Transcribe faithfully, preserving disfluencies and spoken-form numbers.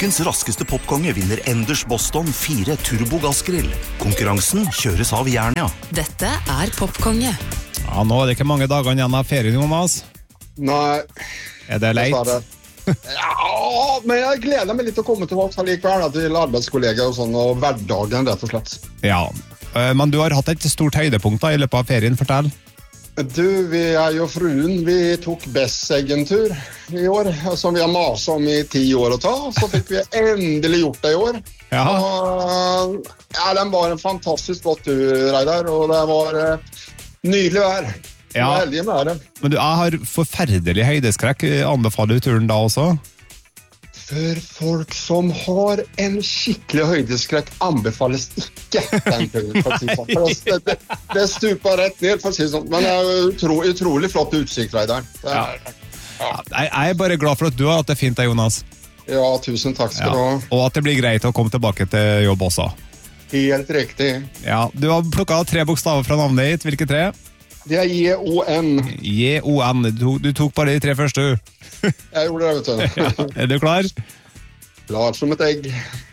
Ukens raskeste popkonge vinner Enders Boston fire Turbo Gassgrill. Konkurransen kjøres av Jernia. Dette er popkonge. Ja, nå er det ikke mange dagene igjen av ferien, Jonas. Nei. Er det leit? Ja, men jeg gleder meg litt til å komme tilbake likevel til arbeidskolleger og sånn, og hverdagen rett og slett. Ja, men du har hatt et stort høydepunkt da, i løpet av ferien, fortell. Du, vi er jo fruen, vi tok Besseggen-tur i år, som vi har maset om i ti år å ta, så fikk vi endelig gjort det i år. Ja. Og, ja, den var en fantastisk flott tur, Reidar, og det var uh, nydelig vær. Ja. Heldig med det. Men du, jeg har forferdelig høydeskrekk, anbefaler du turen da også? For folk som har en skikkelig høydeskrekk anbefales ikke den turen, for å si sånn. For det, det, det stuper rett ned, for å si sånn. Men det er utro, utrolig flott utsikt, Reidar. Ja. Ja. Jeg er bare glad for at du har hatt det fint da, Jonas. Ja, tusen takk skal du ha. Ja. Og at det blir greit å komme tilbake til jobb også. Helt riktig. Ja, du har plukket tre bokstaver fra navnet ditt. Hvilke tre? Det er J O N. J O N. Du, du tok bare de tre første. Jeg gjorde det, vet du. Ja. Er du klar? Klar som et egg.